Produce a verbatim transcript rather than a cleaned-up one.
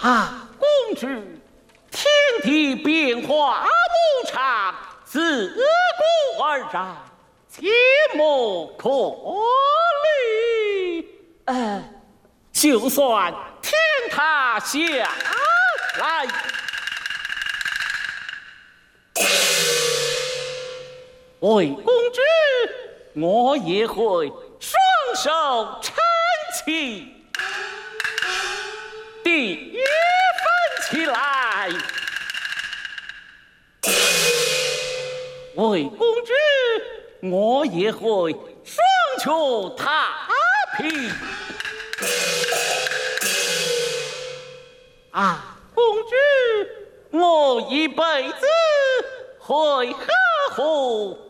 啊，公主，天地变化无常，自古而然，切莫可虑。呃，就算天塌下来，为公主，我也会双手撑起。第一分起来，为公主，我也会双脚踏平。啊，公主，我一辈子会呵护